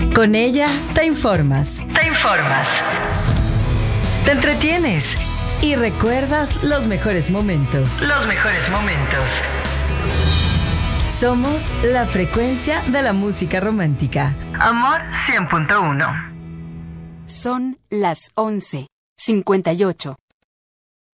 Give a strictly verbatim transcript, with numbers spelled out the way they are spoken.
Con ella te informas. Te informas. Te entretienes. Y recuerdas los mejores momentos. Los mejores momentos. Somos la frecuencia de la música romántica. Amor cien punto uno. Son las once cincuenta y ocho.